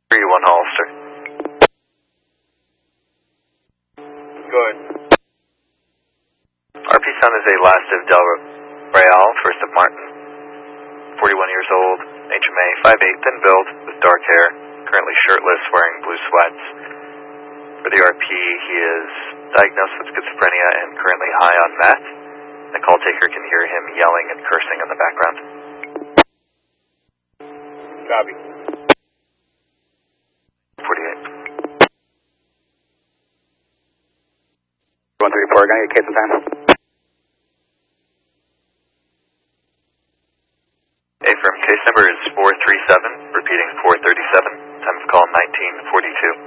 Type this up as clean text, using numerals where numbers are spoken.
3-1 Hollister. Go ahead. RP Sun is a last of Del Real, first of Martin. 41 years old, HMA, 5'8", thin build, with dark hair, currently shirtless, wearing blue sweats. For the RP, he is diagnosed with schizophrenia and currently high on meth. The call taker can hear him yelling and cursing in the background. Copy. 48. 134, gonna get case in time. Affirm, case number is 437, repeating 437, time of call 1942.